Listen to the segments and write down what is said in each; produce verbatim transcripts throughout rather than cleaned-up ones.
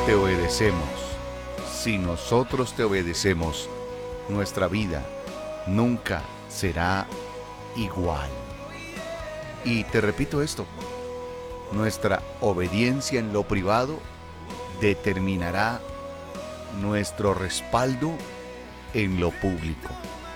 te obedecemos, si nosotros te obedecemos, nuestra vida nunca será igual. Y te repito esto, nuestra obediencia en lo privado determinará nuestro respaldo en lo público.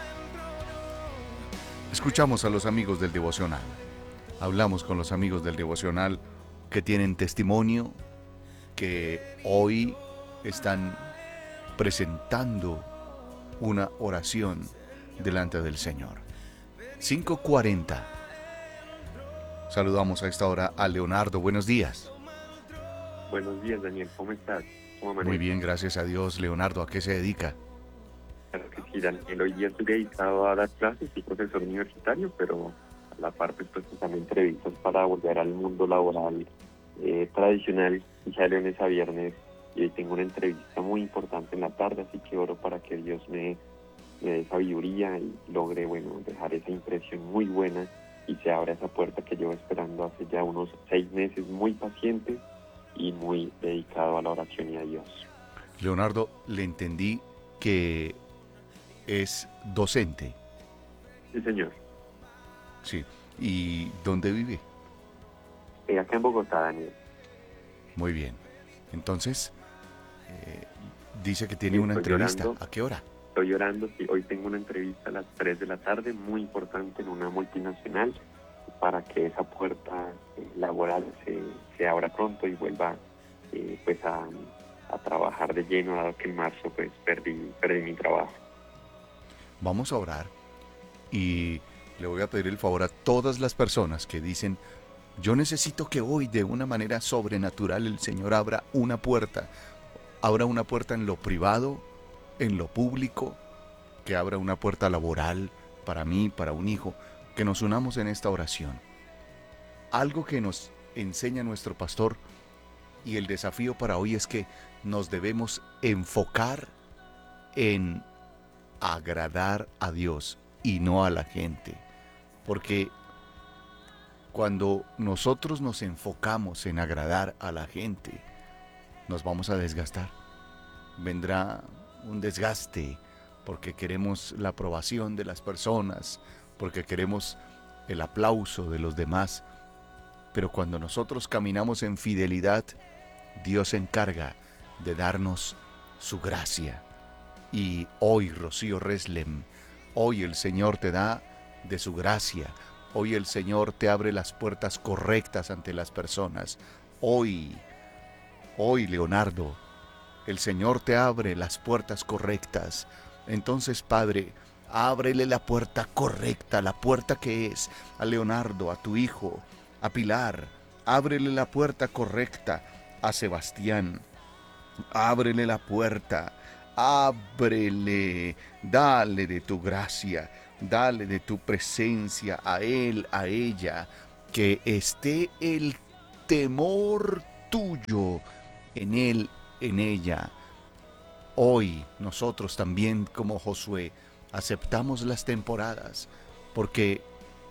Escuchamos a los amigos del devocional. Hablamos con los amigos del devocional que tienen testimonio, que hoy están presentando una oración delante del Señor. cinco cuarenta. Saludamos a esta hora a Leonardo. Buenos días. Buenos días, Daniel. ¿Cómo estás? ¿Cómo Muy amaneces? bien, gracias a Dios. Leonardo, ¿a qué se dedica? Claro que sí, Daniel. Hoy día estoy dedicado a dar clases, soy profesor universitario, pero a la parte pues también entrevistas para volver al mundo laboral eh, tradicional, ya de lunes a viernes. Y hoy tengo una entrevista muy importante en la tarde, así que oro para que Dios me, me dé sabiduría y logre, bueno, dejar esa impresión muy buena y se abra esa puerta que llevo esperando hace ya unos seis meses, muy paciente y muy dedicado a la oración y a Dios. Leonardo, le entendí que es docente. Sí, señor. Sí. ¿Y dónde vive? Eh, acá en Bogotá, Daniel. Muy bien. Entonces, eh, dice que tiene Sí, una estoy entrevista. llorando, ¿A qué hora? estoy llorando. Sí, hoy tengo una entrevista a las tres de la tarde, muy importante en una multinacional, para que esa puerta eh, laboral se, se abra pronto y vuelva eh, pues a, a trabajar de lleno, dado que en marzo pues perdí, perdí mi trabajo. Vamos a orar y le voy a pedir el favor a todas las personas que dicen, yo necesito que hoy de una manera sobrenatural el Señor abra una puerta, abra una puerta en lo privado, en lo público, que abra una puerta laboral para mí, para un hijo, que nos unamos en esta oración. Algo que nos enseña nuestro pastor y el desafío para hoy es que nos debemos enfocar en agradar a Dios y no a la gente. Porque cuando nosotros nos enfocamos en agradar a la gente, nos vamos a desgastar. Vendrá un desgaste porque queremos la aprobación de las personas, porque queremos el aplauso de los demás. Pero cuando nosotros caminamos en fidelidad, Dios se encarga de darnos su gracia. Y hoy, Rocío Reslem, hoy el Señor te da de su gracia. Hoy el Señor te abre las puertas correctas ante las personas. Hoy, hoy, Leonardo, el Señor te abre las puertas correctas. Entonces, Padre, ábrele la puerta correcta, la puerta que es a Leonardo, a tu hijo, a Pilar. Ábrele la puerta correcta a Sebastián. Ábrele la puerta, ábrele, dale de tu gracia, dale de tu presencia a él, a ella, que esté el temor tuyo en él, en ella. Hoy nosotros también como Josué aceptamos las temporadas porque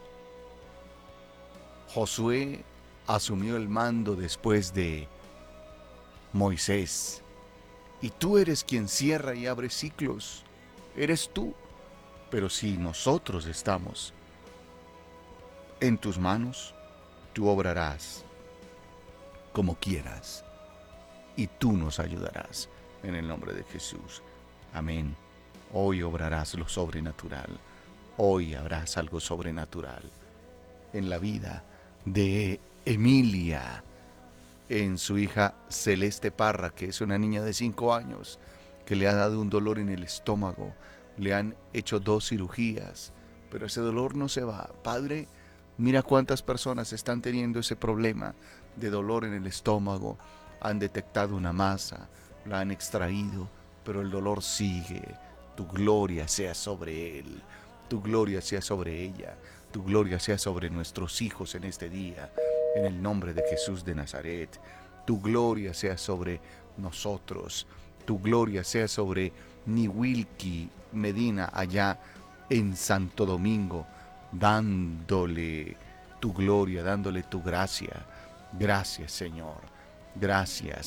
Josué asumió el mando después de Moisés. Y tú eres quien cierra y abre ciclos. Eres tú. Pero si nosotros estamos en tus manos, tú obrarás como quieras. Y tú nos ayudarás. En el nombre de Jesús. Amén. Hoy obrarás lo sobrenatural. Hoy habrás algo sobrenatural en la vida de Emilia, en su hija Celeste Parra, que es una niña de cinco años, que le ha dado un dolor en el estómago. Le han hecho dos cirugías, pero ese dolor no se va. Padre, mira cuántas personas están teniendo ese problema de dolor en el estómago. Han detectado una masa, la han extraído, pero el dolor sigue. Tu gloria sea sobre él, tu gloria sea sobre ella, tu gloria sea sobre nuestros hijos en este día. En el nombre de Jesús de Nazaret, tu gloria sea sobre nosotros, tu gloria sea sobre Niwilki Medina allá en Santo Domingo, dándole tu gloria, dándole tu gracia. Gracias, Señor, gracias.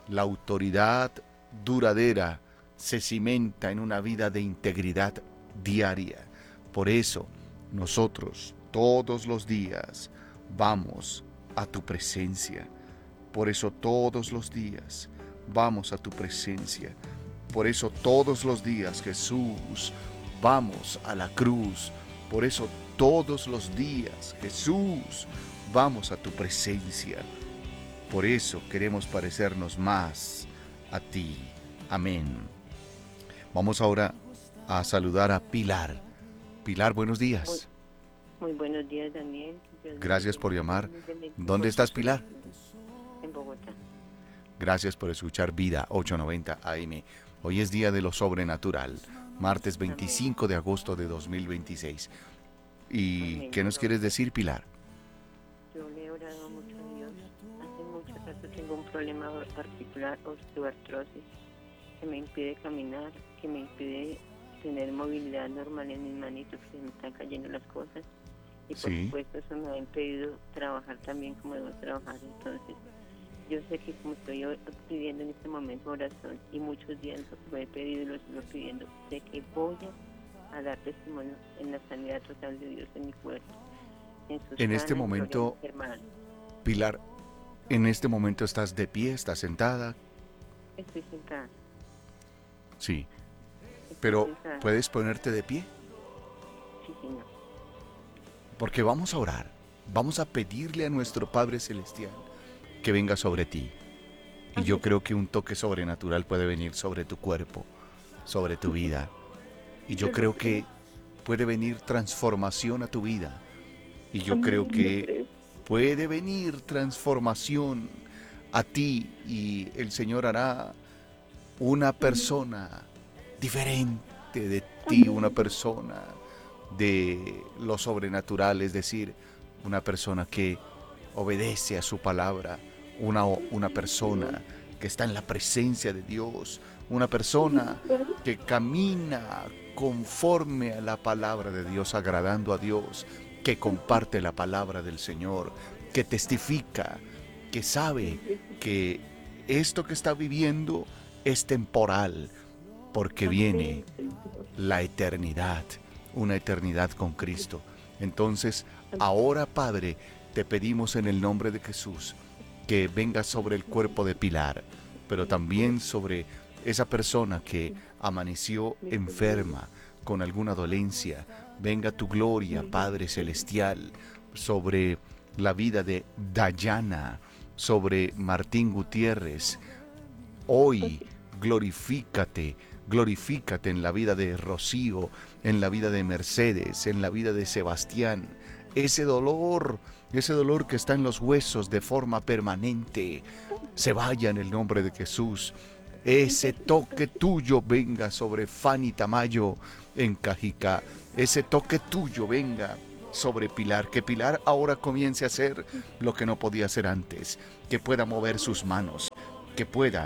La autoridad duradera se cimenta en una vida de integridad diaria. Por eso, nosotros todos los días vamos a tu presencia. Por eso todos los días vamos a tu presencia. Por eso todos los días, Jesús, vamos a la cruz. Por eso todos los días, Jesús, vamos a tu presencia. Por eso queremos parecernos más a ti. Amén. Vamos ahora a saludar a Pilar. Pilar, buenos días. Muy, muy buenos días, Daniel. Dios Gracias por llamar. ¿Dónde estás, Pilar? En Bogotá. Gracias por escuchar Vida ochocientos noventa A M. Hoy es día de lo sobrenatural, martes veinticinco de agosto de dos mil veintiséis. ¿Y qué nos quieres decir, Pilar? Yo le he orado mucho a Dios. Hace mucho rato tengo un problema particular, osteoartrosis, que me impide caminar, que me impide tener movilidad normal en mis manitos, que me están cayendo las cosas. Y por Sí. supuesto eso me ha impedido trabajar también como debo trabajar. Entonces, yo sé que como estoy pidiendo en este momento oración y muchos días lo he pedido y lo estoy pidiendo, sé que voy a dar testimonio en la sanidad total de Dios en mi cuerpo. En, sus En este sanas momento, gloriosas hermanos. Pilar, en este momento estás de pie, estás sentada. Estoy sentada. Sí, Estoy pero sentada. ¿puedes ponerte de pie? Sí, señor. Porque vamos a orar, vamos a pedirle a nuestro Padre Celestial que venga sobre ti. Y yo creo que un toque sobrenatural puede venir sobre tu cuerpo, sobre tu vida. Y yo creo que puede venir transformación a tu vida. Y yo creo que puede venir transformación a ti y el Señor hará una persona diferente de ti, una persona de lo sobrenatural, es decir, una persona que obedece a su palabra, una, una persona que está en la presencia de Dios, una persona que camina conforme a la palabra de Dios, agradando a Dios, que comparte la palabra del Señor, que testifica, que sabe que esto que está viviendo es temporal, porque viene la eternidad, una eternidad con Cristo. Entonces, ahora, Padre, te pedimos en el nombre de Jesús que venga sobre el cuerpo de Pilar, pero también sobre esa persona que amaneció enferma con alguna dolencia. Venga tu gloria, Padre Celestial, sobre la vida de Dayana, sobre Martín Gutiérrez. Hoy glorifícate, glorifícate en la vida de Rocío, en la vida de Mercedes, en la vida de Sebastián. Ese dolor, ese dolor que está en los huesos de forma permanente, se vaya en el nombre de Jesús. Ese toque tuyo venga sobre Fanny Tamayo en Cajicá. Ese toque tuyo venga sobre Pilar. Que Pilar ahora comience a hacer lo que no podía hacer antes. Que pueda mover sus manos. Que pueda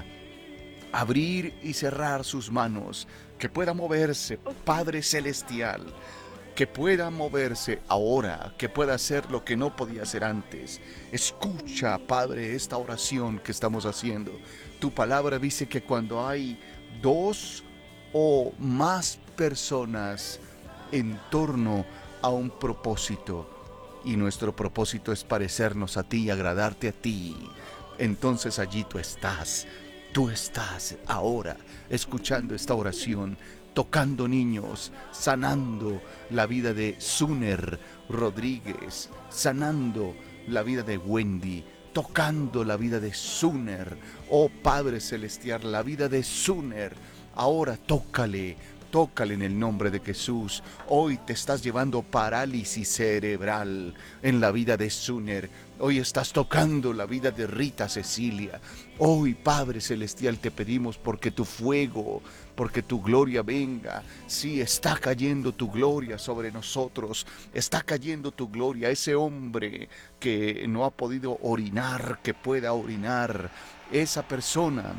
abrir y cerrar sus manos. Que pueda moverse, Padre Celestial. Que pueda moverse ahora, que pueda hacer lo que no podía hacer antes. Escucha, Padre, esta oración que estamos haciendo. Tu palabra dice que cuando hay dos o más personas en torno a un propósito, y nuestro propósito es parecernos a ti y agradarte a ti, entonces allí tú estás. Tú estás ahora escuchando esta oración, tocando niños, sanando la vida de Suner Rodríguez, sanando la vida de Wendy, tocando la vida de Suner. Oh Padre Celestial, la vida de Suner, ahora tócale, tócale en el nombre de Jesús. Hoy te estás llevando parálisis cerebral en la vida de Suner. Hoy estás tocando la vida de Rita Cecilia. Hoy, Padre Celestial, te pedimos porque tu fuego, porque tu gloria venga. Sí, está cayendo tu gloria sobre nosotros. Está cayendo tu gloria. Ese hombre que no ha podido orinar, que pueda orinar. Esa persona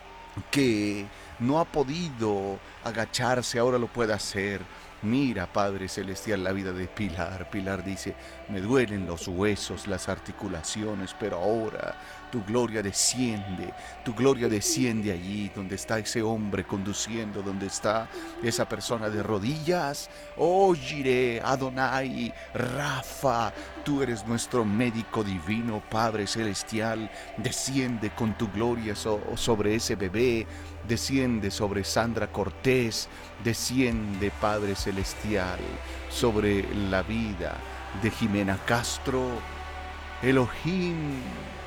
que no ha podido agacharse, ahora lo puede hacer. Mira, Padre Celestial, la vida de Pilar. Pilar dice, me duelen los huesos, las articulaciones, pero ahora tu gloria desciende, tu gloria desciende allí donde está ese hombre conduciendo, donde está esa persona de rodillas. Oh, Jireh, Adonai, Rafa, tú eres nuestro médico divino, Padre celestial. Desciende con tu gloria so- sobre ese bebé, desciende sobre Sandra Cortés, desciende, Padre celestial, sobre la vida de Jimena Castro. Elohim,